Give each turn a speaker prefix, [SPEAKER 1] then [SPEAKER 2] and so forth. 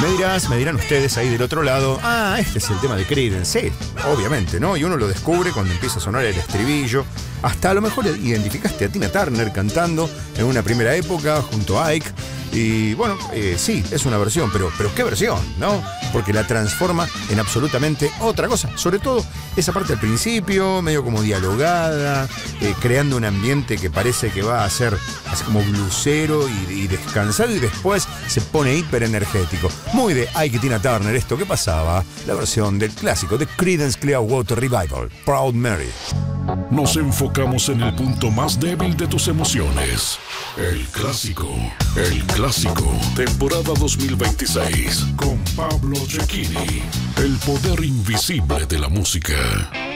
[SPEAKER 1] Me dirán ustedes ahí del otro lado, este es el tema de Creedence. Sí, obviamente, ¿no? Y uno lo descubre cuando empieza a sonar el estribillo. Hasta a lo mejor identificaste a Tina Turner cantando en una primera época junto a Ike. Y bueno, sí, es una versión, pero ¿qué versión, no? Porque la transforma en absolutamente otra cosa. Sobre todo esa parte al principio, medio como dialogada, creando un ambiente que parece que va a ser así como blusero y descansado, y después se pone hiper energético. Muy de Ike y Tina Turner esto. ¿Qué pasaba? La versión del clásico de Creedence Clearwater Revival, Proud Mary.
[SPEAKER 2] Nos enfocamos en el punto más débil de tus emociones. El clásico, temporada 2026, con Pablo Cecchini, el poder invisible de la música.